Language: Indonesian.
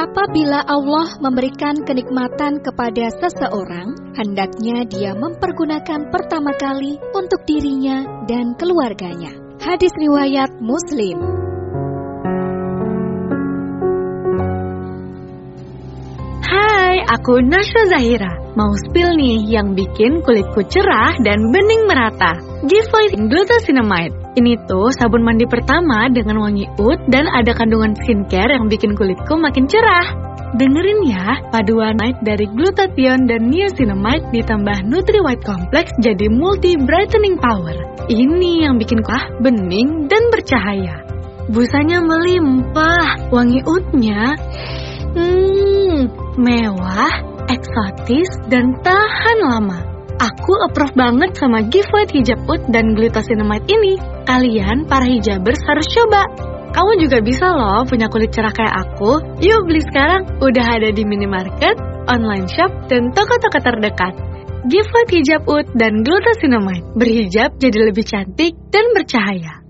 Apabila Allah memberikan kenikmatan kepada seseorang, hendaknya dia mempergunakan pertama kali untuk dirinya dan keluarganya. Hadis riwayat Muslim. Hai, aku Nasya Zahira. Mau spill nih yang bikin kulitku cerah dan bening merata. Giveaway Glucosinamide. Ini tuh sabun mandi pertama dengan wangi oud dan ada kandungan skincare yang bikin kulitku makin cerah. Dengerin ya, paduan night dari glutathione dan niacinamide ditambah Nutri White Complex jadi multi brightening power. Ini yang bikin bening dan bercahaya. Busanya melimpah, wangi oudnya mewah, eksotis, dan tahan lama. Aku approve banget sama giveaway hijab oud dan glucosinamide ini. Kalian para hijabers harus coba. Kamu juga bisa loh punya kulit cerah kayak aku. Yuk beli sekarang, udah ada di minimarket, online shop, dan toko-toko terdekat. Giveaway hijab oud dan glucosinamide. Berhijab jadi lebih cantik dan bercahaya.